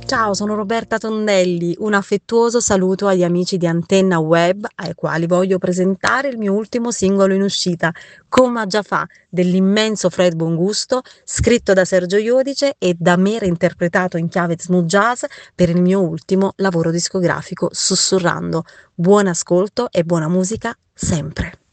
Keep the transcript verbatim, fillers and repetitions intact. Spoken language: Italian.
Ciao, sono Roberta Tondelli. Un affettuoso saluto agli amici di Antenna Web, ai quali voglio presentare il mio ultimo singolo in uscita, Coma già fa, dell'immenso Fred Bongusto, scritto da Sergio Iodice e da me reinterpretato in chiave smooth jazz per il mio ultimo lavoro discografico, Sussurrando. Buon ascolto e buona musica sempre.